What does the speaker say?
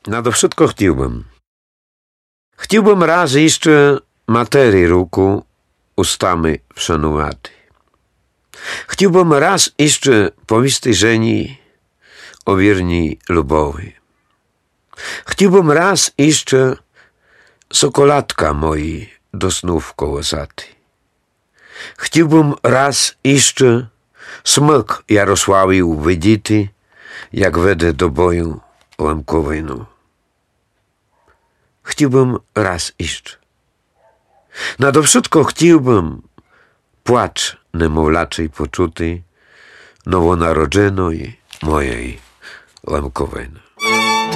Nado wszystko chciałbym raz jeszcze materii ruku ustami wszanowaty. Chciałbym raz jeszcze powistej żeni o wierni lubowi. Chciałbym raz jeszcze sokoladka moi do snów kołosaty. Chciałbym raz jeszcze smyk Jarosławi uwidzieć, jak wedę do boju łamkowego. Chciałbym raz jeszcze. Nado wszystko chciałbym płacz niemowlaczej poczuty nowonarodzonej mojej łamkowej.